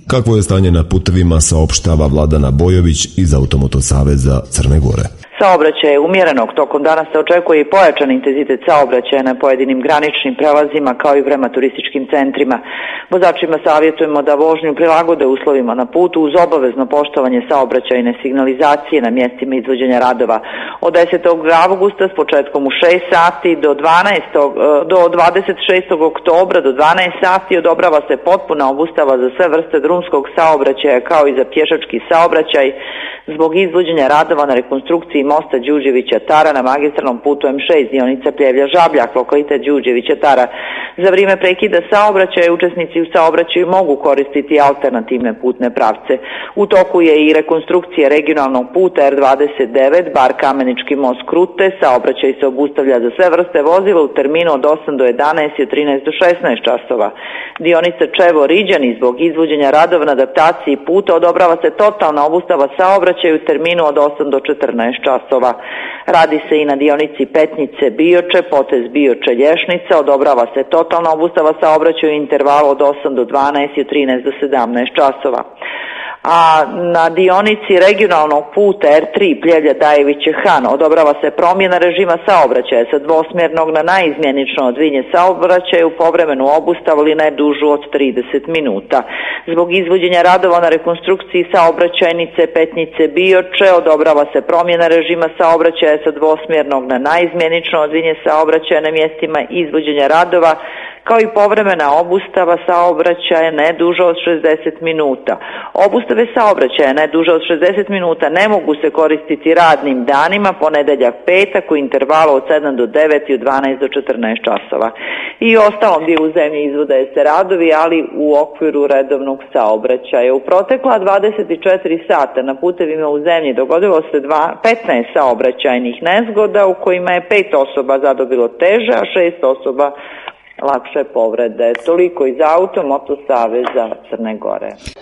Kakvo je stanje na putevima, saopštava Vladana Bojović iz Automoto saveza Crne Gore. Saobraćaj je umjerenog, tokom dana se očekuje i pojačan intenzitet saobraćaja na pojedinim graničnim prelazima kao i prema turističkim centrima. Vozačima savjetujemo da vožnju prilagode uslovima na putu uz obavezno poštovanje saobraćajne signalizacije na mjestima izvođenja radova. Od 10. avgusta s početkom u 6 sati do 26. oktobra do 12 sati odobrava se potpuna obustava za sve vrste drumskog saobraćaja kao i za pješački saobraćaj zbog izvođenja radova na rekonstrukciji mosta Đurđevića-Tara na magistralnom putu M6 dionica Pljevlja-Žabljak, lokalitet Đurđevića-Tara. Za vrijeme prekida saobraćaja učesnici u saobraćaju mogu koristiti alternativne putne pravce. U toku je i rekonstrukcija regionalnog puta R29 bar Kamenički most Krute. Saobraćaj se obustavlja za sve vrste vozila u terminu od 8 do 11 i od 13 do 16 časova. Dionica Čevo-Riđani zbog izvođenja radova na adaptaciji puta odobrava se totalna obustava saobraćaja u terminu od 8 do 14 časova. Radi se i na dionici Petnice-Bioče, potez Bioče-Lješnica, odobrava se totalna obustava saobraćaja u intervalu od 8 do 12 i od 13 do 17 časova. A na dionici regionalnog puta R3 Pljevlja-Dajeviće-Han odobrava se promjena režima saobraćaja sa dvosmjernog na naizmjenično odvinje saobraćaja u povremenu obustavu ili ne dužu od 30 minuta. Zbog izvođenja radova na rekonstrukciji saobraćajnice Petnice-Bioče odobrava se promjena režima saobraćaja sa dvosmjernog na naizmjenično odvinje saobraćaja na mjestima izvođenja radova kao i povremena obustava saobraćaja ne duža od 60 minuta. Obustave saobraćaja ne duža od 60 minuta ne mogu se koristiti radnim danima, ponedjeljak, petak u intervalu od 7 do 9 i od 12 do 14 časova. I u ostalom dijelu zemlje izvode se radovi, ali u okviru redovnog saobraćaja. U protekla 24 sata na putevima u zemlji dogodilo se 15 saobraćajnih nezgoda u kojima je 5 osoba zadobilo teže, a 6 osoba lakše povrede. Toliko iz Automoto saveza Crne Gore.